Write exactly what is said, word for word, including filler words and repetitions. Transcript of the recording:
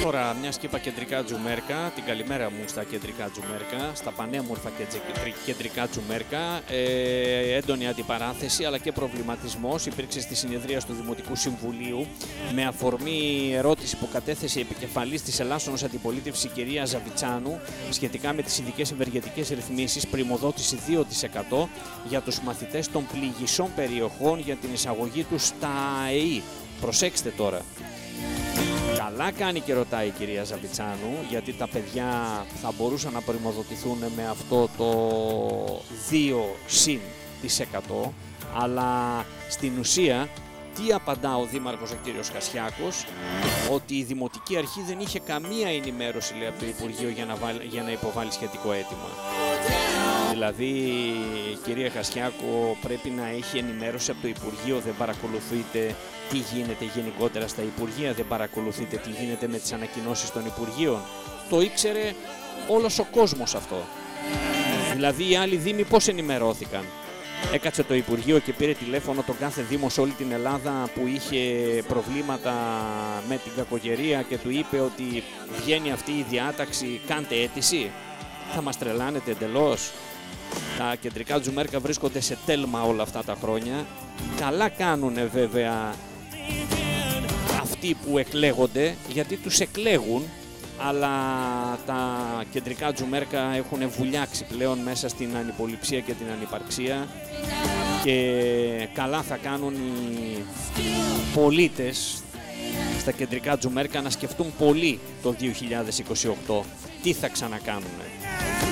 Τώρα, μιας και είπα κεντρικά Τζουμέρκα, την καλημέρα μου στα κεντρικά Τζουμέρκα, στα πανέμορφα κεντρικά Τζουμέρκα. Ε, έντονη αντιπαράθεση αλλά και προβληματισμός υπήρξε στη συνεδρία του Δημοτικού Συμβουλίου με αφορμή ερώτηση που κατέθεσε η επικεφαλής της Ελλάσσονος Αντιπολίτευσης, η κυρία Ζαβιτσάνου, σχετικά με τις ειδικές ευεργετικές ρυθμίσεις, πριμοδότηση δύο τοις εκατό για τους μαθητές των πληγισσών περιοχών για την εισαγωγή τους στα ΑΕΗ. Προσέξτε τώρα. Καλά κάνει και ρωτάει η κυρία Ζαβιτσάνου, γιατί τα παιδιά θα μπορούσαν να πριμοδοτηθούν με αυτό το δύο συν της εκατό, αλλά στην ουσία τι απαντά ο δήμαρχος ο κύριος Χασιάκος? Ότι η Δημοτική Αρχή δεν είχε καμία ενημέρωση, λέει, από το Υπουργείο για να, βάλει, για να υποβάλει σχετικό αίτημα. Δηλαδή, κυρία Χασιάκο, πρέπει να έχει ενημέρωση από το Υπουργείο, δεν παρακολουθείτε τι γίνεται γενικότερα στα Υπουργεία, δεν παρακολουθείτε τι γίνεται με τις ανακοινώσεις των Υπουργείων. Το ήξερε όλος ο κόσμος αυτό. Δηλαδή, οι άλλοι δήμοι πώς ενημερώθηκαν? Έκατσε το Υπουργείο και πήρε τηλέφωνο τον κάθε δήμο σε όλη την Ελλάδα που είχε προβλήματα με την κακοκαιρία και του είπε ότι βγαίνει αυτή η διάταξη, κάντε αίτηση? Θα μας τρελάνετε εντελώς? Τα κεντρικά Τζουμέρκα βρίσκονται σε τέλμα όλα αυτά τα χρόνια. Καλά κάνουνε βέβαια αυτοί που εκλέγονται, γιατί τους εκλέγουν, αλλά τα κεντρικά Τζουμέρκα έχουν βουλιάξει πλέον μέσα στην ανυποληψία και την ανυπαρξία, και καλά θα κάνουν οι πολίτες στα κεντρικά Τζουμέρκα να σκεφτούν πολύ το δύο χιλιάδες είκοσι οκτώ τι θα ξανακάνουνε.